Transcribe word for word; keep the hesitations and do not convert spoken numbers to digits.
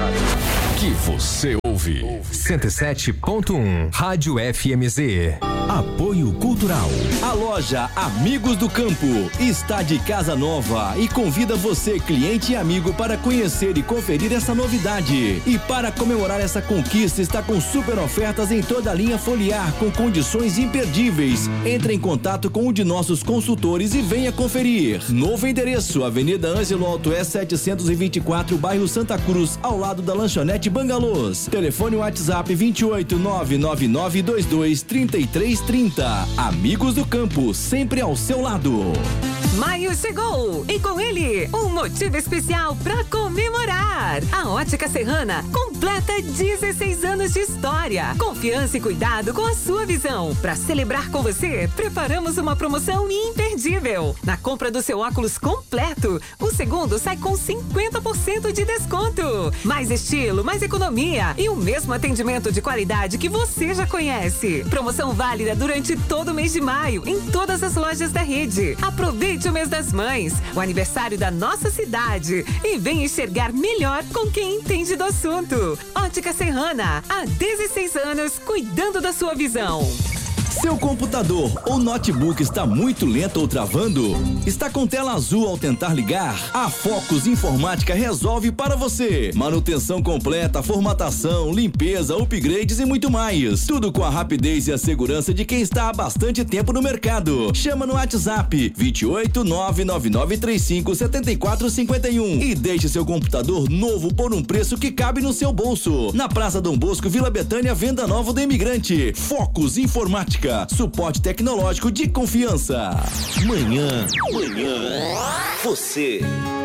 Que você ouve. cento e sete ponto um Rádio F M Z. Apoio Cultural. A loja Amigos do Campo está de casa nova e convida você, cliente e amigo, para conhecer e conferir essa novidade. E para comemorar essa conquista, está com super ofertas em toda a linha foliar, com condições imperdíveis. Entre em contato com um de nossos consultores e venha conferir. Novo endereço, Avenida Ângelo Altoé setecentos e vinte e quatro, bairro Santa Cruz, ao lado da lanchonete Bangalôs. Telefone WhatsApp vinte e oito, nove nove nove dois dois, trinta e três trinta. Amigos do Campo, sempre ao seu lado. Maio chegou e com ele um motivo especial para comemorar. A Ótica Serrana completa dezesseis anos de história, confiança e cuidado com a sua visão. Para celebrar com você, preparamos uma promoção imperdível. Na compra do seu óculos completo, o segundo sai com cinquenta por cento de desconto. Mais estilo, mais economia e o mesmo atendimento de qualidade que você já conhece. Promoção válida durante todo o mês de maio em todas as lojas da rede. Aproveite o mês das mães, o aniversário da nossa cidade e vem enxergar melhor com quem entende do assunto. Ótica Serrana, há dezesseis anos cuidando da sua visão. Seu computador ou notebook está muito lento ou travando? Está com tela azul ao tentar ligar? A Focus Informática resolve para você. Manutenção completa, formatação, limpeza, upgrades e muito mais. Tudo com a rapidez e a segurança de quem está há bastante tempo no mercado. Chama no WhatsApp vinte e oito, nove nove nove três cinco, sete quatro cinco um e deixe seu computador novo por um preço que cabe no seu bolso. Na Praça Dom Bosco, Vila Betânia, Venda Nova do Imigrante. Focus Informática. Suporte tecnológico de confiança. Manhã, manhã, você.